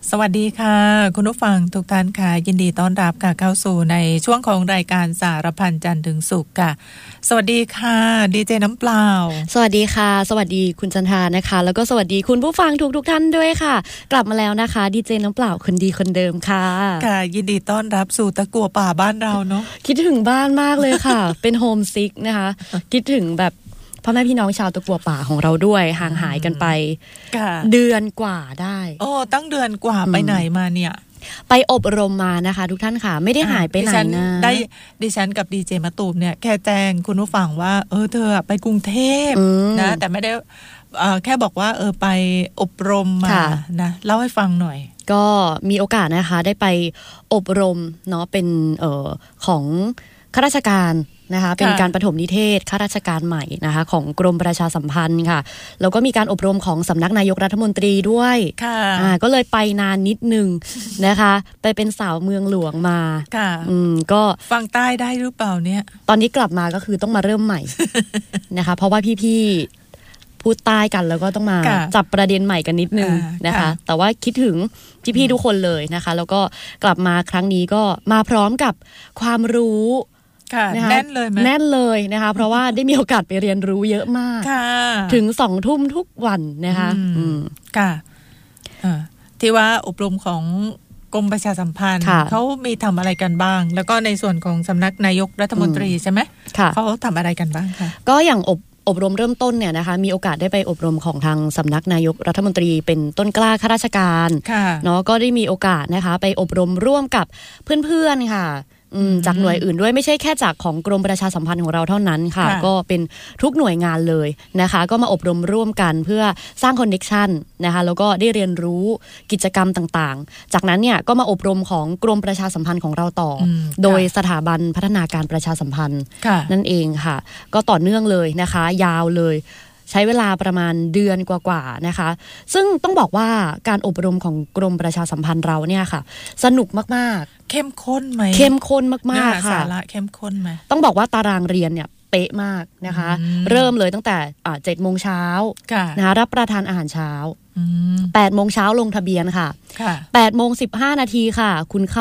สวัสดีค่ะคุณผู้ฟังทุกท่านค่ะยินดีต้อนรับค่ะเข้าสู่ในช่วงของรายการสารพันจันทร์ถึงศุกร์ค่ะสวัสดีค่ะดีเจน้ำเปล่าสวัสดีค่ะสวัสดีคุณจันทรานะคะแล้วก็สวัสดีคุณผู้ฟังทุกท่านด้วยค่ะกลับมาแล้วนะคะดีเจน้ำเปล่าคนดีคนเดิมค่ะค่ะยินดีต้อนรับสู่ตะกั่วป่าบ้านเราเนาะคิดถึงบ้านมากเลยค่ะ เป็นโฮมซิกนะคะคิดถึงแบบพ่อแม่พี่น้องชาวตะกั่วป่าของเราด้วยห่างหายกันไปเดือนกว่าได้โอ้ตั้งเดือนกว่าไปไหนมาเนี่ยไปอบรมมานะคะทุกท่านค่ะไม่ได้หายไปไหนนะดิฉันกับดีเจมะตูมเนี่ยแค่แจ้งคุณผู้ฟังว่าเธอไปกรุงเทพนะแต่ไม่ได้แค่บอกว่าไปอบรมมานะเล่าให้ฟังหน่อยก็มีโอกาสนะคะได้ไปอบรมเนาะเป็นของข้าราชการนะคะเป็นการปฐมนิเทศข้าราชการใหม่นะคะของกรมประชาสัมพันธ์ค่ะแล้วก็มีการอบรมของสำนักนายกรัฐมนตรีด้วยก็เลยไปนานนิดนึงนะคะไปเป็นสาวเมืองหลวงมาก็ฟังใต้ได้หรือเปล่าเนี่ยตอนนี้กลับมาก็คือต้องมาเริ่มใหม่ นะคะเพราะว่าพี่ๆพูดใต้กันแล้วก็ต้องมาจับประเด็นใหม่กันนิดนึงนะคะแต่ว่าคิดถึงพี่ๆทุกคนเลยนะคะแล้วก็กลับมาครั้งนี้ก็มาพร้อมกับความรู้แน่นเลยไหมแน่นเลยนะคะเพราะว่าได้มีโอกาสไปเรียนรู้เยอะมากถึง20:00 นทุกวันนะคะค่ะที่ว่าอบรมของกรมประชาสัมพันธ์เขามีทำอะไรกันบ้างแล้วก็ในส่วนของสำนักนายกรัฐมนตรีใช่ไหมเขาทำอะไรกันบ้างคะก็อย่างอบรมเริ่มต้นเนี่ยนะคะมีโอกาสได้ไปอบรมของทางสำนักนายกรัฐมนตรีเป็นต้นกล้าข้าราชการเนาะก็ได้มีโอกาสนะคะไปอบรมร่วมกับเพื่อนๆค่ะจากหน่วยอื่นด้วยไม่ใช่แค่จากของกรมประชาสัมพันธ์ของเราเท่านั้นค่ะก็เป็นทุกหน่วยงานเลยนะคะก็มาอบรมร่วมกันเพื่อสร้างคอนเนคชั่นนะคะแล้วก็ได้เรียนรู้กิจกรรมต่างๆจากนั้นเนี่ยก็มาอบรมของกรมประชาสัมพันธ์ของเราต่อโดยสถาบันพัฒนาการประชาสัมพันธ์นั่นเองค่ะก็ต่อเนื่องเลยนะคะยาวเลยใช้เวลาประมาณเดือนกว่าๆนะคะซึ่งต้องบอกว่าการอบรมของกรมประชาสัมพันธ์เราเนี่ยค่ะสนุกมากๆเข้มข้นไหมเข้มข้นมากๆค่ะสาระเข้มข้นไหมต้องบอกว่าตารางเรียนเนี่ยเป๊ะมากนะคะเริ่มเลยตั้งแต่7:00 นนะคะรับประทานอาหารเช้า8:00 นลงทะเบียนค่ะ8:15 นค่ะคุณเข้า